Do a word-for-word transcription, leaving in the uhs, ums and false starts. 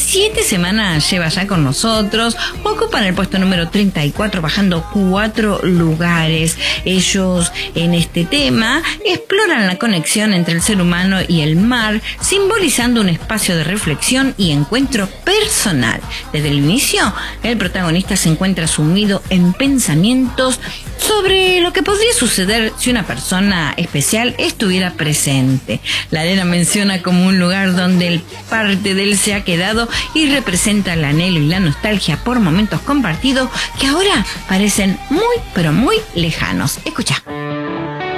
siete semanas lleva ya con nosotros, ocupan el puesto número treinta y cuatro, bajando cuatro lugares. Ellos en este tema exploran la conexión entre el ser humano y el mar, simbolizando un espacio de reflexión y encuentro personal. Desde el inicio, el protagonista se encuentra sumido en pensamientos sobre lo que podría suceder si una persona especial estuviera presente. La arena menciona como un lugar donde el parte de él se ha quedado y representa el anhelo y la nostalgia por momentos compartidos que ahora parecen muy pero muy lejanos. Escucha.